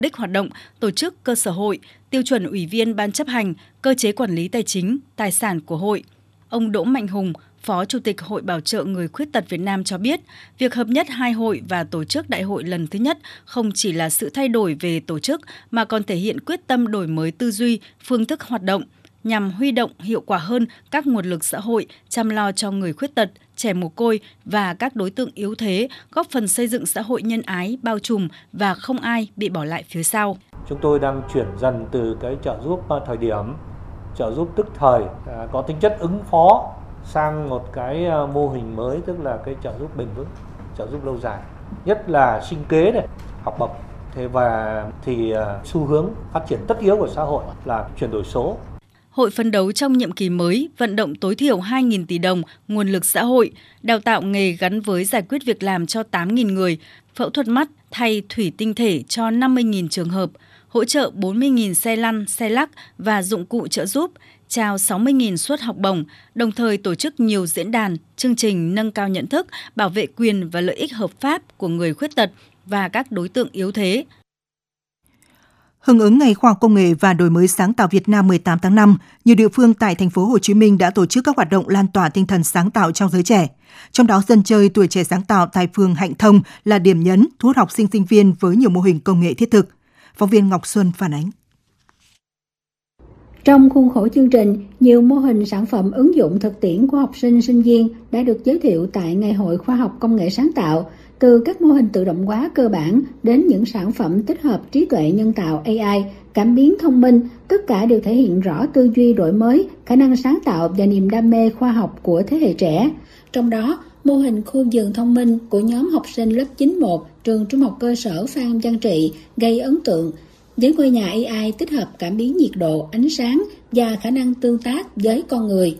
đích hoạt động, tổ chức cơ sở hội, tiêu chuẩn ủy viên ban chấp hành, cơ chế quản lý tài chính, tài sản của hội. Ông Đỗ Mạnh Hùng, Phó Chủ tịch Hội Bảo trợ Người Khuyết tật Việt Nam cho biết, việc hợp nhất hai hội và tổ chức đại hội lần thứ nhất không chỉ là sự thay đổi về tổ chức mà còn thể hiện quyết tâm đổi mới tư duy, phương thức hoạt động, nhằm huy động hiệu quả hơn các nguồn lực xã hội, chăm lo cho người khuyết tật, trẻ mồ côi và các đối tượng yếu thế, góp phần xây dựng xã hội nhân ái, bao trùm và không ai bị bỏ lại phía sau. Chúng tôi đang chuyển dần từ cái trợ giúp thời điểm, trợ giúp tức thời, có tính chất ứng phó sang một cái mô hình mới, tức là cái trợ giúp bền vững, trợ giúp lâu dài, nhất là sinh kế này, học bổng. Xu hướng phát triển tất yếu của xã hội là chuyển đổi số. Hội phấn đấu trong nhiệm kỳ mới vận động tối thiểu 2.000 tỷ đồng nguồn lực xã hội, đào tạo nghề gắn với giải quyết việc làm cho 8.000 người, phẫu thuật mắt thay thủy tinh thể cho 50.000 trường hợp, hỗ trợ 40.000 xe lăn, xe lắc và dụng cụ trợ giúp, trao 60.000 suất học bổng, đồng thời tổ chức nhiều diễn đàn, chương trình nâng cao nhận thức, bảo vệ quyền và lợi ích hợp pháp của người khuyết tật và các đối tượng yếu thế. Hưởng ứng Ngày Khoa học Công nghệ và Đổi mới sáng tạo Việt Nam 18 tháng 5, nhiều địa phương tại thành phố Hồ Chí Minh đã tổ chức các hoạt động lan tỏa tinh thần sáng tạo trong giới trẻ. Trong đó, sân chơi tuổi trẻ sáng tạo tại phường Hạnh Thông là điểm nhấn thu hút học sinh sinh viên với nhiều mô hình công nghệ thiết thực. Phóng viên Ngọc Xuân phản ánh. Trong khuôn khổ chương trình, nhiều mô hình sản phẩm ứng dụng thực tiễn của học sinh, sinh viên đã được giới thiệu tại Ngày hội Khoa học Công nghệ sáng tạo, từ các mô hình tự động hóa cơ bản đến những sản phẩm tích hợp trí tuệ nhân tạo AI, cảm biến thông minh, tất cả đều thể hiện rõ tư duy đổi mới, khả năng sáng tạo và niềm đam mê khoa học của thế hệ trẻ. Trong đó, mô hình khu vườn thông minh của nhóm học sinh lớp 9-1 trường Trung học cơ sở Phan Văn Trị gây ấn tượng, với ngôi nhà AI tích hợp cảm biến nhiệt độ, ánh sáng và khả năng tương tác với con người.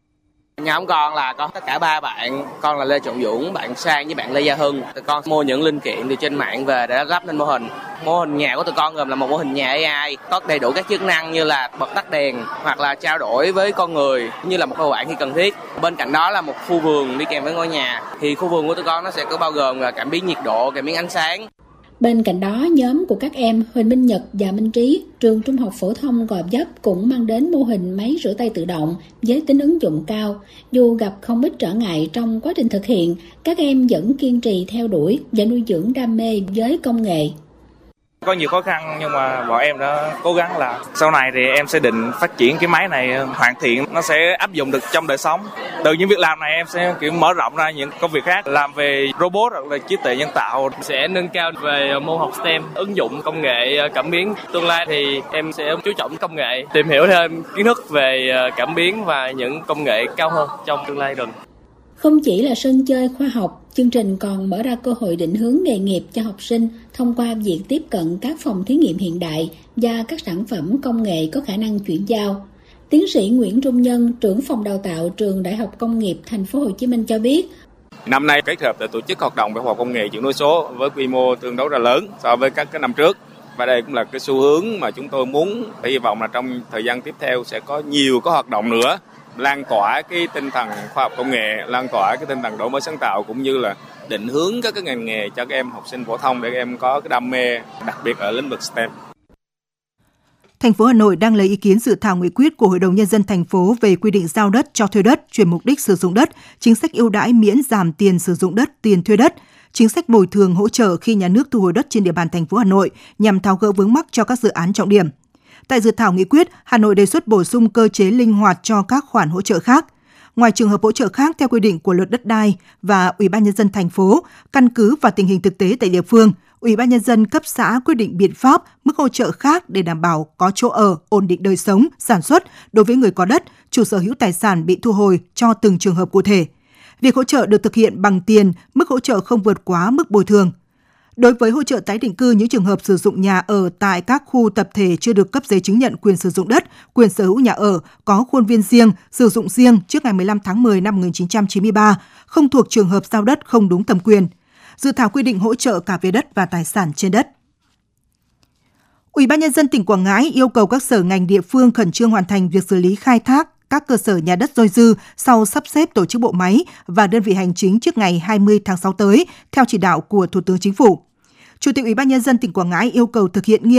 Nhóm con là có tất cả 3 bạn, con là Lê Trọng Dũng, bạn Sang với bạn Lê Gia Hưng. Tụi con mua những linh kiện từ trên mạng về để lắp lên mô hình. Mô hình nhà của tụi con gồm là một mô hình nhà AI, có đầy đủ các chức năng như là bật tắt đèn hoặc là trao đổi với con người như là một người bạn khi cần thiết. Bên cạnh đó là một khu vườn đi kèm với ngôi nhà. Thì khu vườn của tụi con nó sẽ có bao gồm là cảm biến nhiệt độ, cảm biến ánh sáng. Bên cạnh đó, nhóm của các em Huỳnh Minh Nhật và Minh Trí, trường Trung học phổ thông Gò Vấp cũng mang đến mô hình máy rửa tay tự động với tính ứng dụng cao. Dù gặp không ít trở ngại trong quá trình thực hiện, các em vẫn kiên trì theo đuổi và nuôi dưỡng đam mê với công nghệ. Có nhiều khó khăn nhưng mà bọn em đã cố gắng làm. Sau này thì em sẽ định phát triển cái máy này hoàn thiện, nó sẽ áp dụng được trong đời sống. Từ những việc làm này em sẽ mở rộng ra những công việc khác, làm về robot hoặc là trí tuệ nhân tạo. Sẽ nâng cao về môn học STEM, ứng dụng công nghệ cảm biến. Tương lai thì em sẽ chú trọng công nghệ, tìm hiểu thêm kiến thức về cảm biến và những công nghệ cao hơn trong tương lai gần. Không chỉ là sân chơi khoa học, chương trình còn mở ra cơ hội định hướng nghề nghiệp cho học sinh thông qua việc tiếp cận các phòng thí nghiệm hiện đại và các sản phẩm công nghệ có khả năng chuyển giao. Tiến sĩ Nguyễn Trung Nhân, trưởng phòng đào tạo trường Đại học Công nghiệp Thành phố Hồ Chí Minh cho biết, năm nay kết hợp để tổ chức hoạt động về khoa học công nghệ chuyển đổi số với quy mô tương đối là lớn so với các cái năm trước. Và đây cũng là cái xu hướng mà chúng tôi muốn, hy vọng là trong thời gian tiếp theo sẽ có nhiều các hoạt động nữa, lan tỏa cái tinh thần khoa học công nghệ, lan tỏa cái tinh thần đổi mới sáng tạo cũng như là định hướng các cái ngành nghề cho các em học sinh phổ thông để các em có cái đam mê, đặc biệt ở lĩnh vực STEM. Thành phố Hà Nội đang lấy ý kiến dự thảo nghị quyết của Hội đồng Nhân dân thành phố về quy định giao đất, cho thuê đất, chuyển mục đích sử dụng đất, chính sách ưu đãi miễn giảm tiền sử dụng đất, tiền thuê đất, chính sách bồi thường hỗ trợ khi nhà nước thu hồi đất trên địa bàn thành phố Hà Nội nhằm tháo gỡ vướng mắc cho các dự án trọng điểm. Tại dự thảo nghị quyết, Hà Nội đề xuất bổ sung cơ chế linh hoạt cho các khoản hỗ trợ khác. Ngoài trường hợp hỗ trợ khác theo quy định của Luật Đất đai và Ủy ban Nhân dân thành phố, căn cứ vào tình hình thực tế tại địa phương, Ủy ban Nhân dân cấp xã quyết định biện pháp, mức hỗ trợ khác để đảm bảo có chỗ ở, ổn định đời sống, sản xuất đối với người có đất, chủ sở hữu tài sản bị thu hồi cho từng trường hợp cụ thể. Việc hỗ trợ được thực hiện bằng tiền, mức hỗ trợ không vượt quá mức bồi thường. Đối với hỗ trợ tái định cư, những trường hợp sử dụng nhà ở tại các khu tập thể chưa được cấp giấy chứng nhận quyền sử dụng đất, quyền sở hữu nhà ở, có khuôn viên riêng, sử dụng riêng trước ngày 15 tháng 10 năm 1993, không thuộc trường hợp giao đất không đúng thẩm quyền. Dự thảo quy định hỗ trợ cả về đất và tài sản trên đất. Ủy ban Nhân dân tỉnh Quảng Ngãi yêu cầu các sở ngành địa phương khẩn trương hoàn thành việc xử lý khai thác các cơ sở nhà đất dôi dư sau sắp xếp tổ chức bộ máy và đơn vị hành chính trước ngày 20 tháng 6 tới, theo chỉ đạo của Thủ tướng Chính phủ. Chủ tịch Ủy ban nhân dân tỉnh Quảng Ngãi yêu cầu thực hiện nghiêm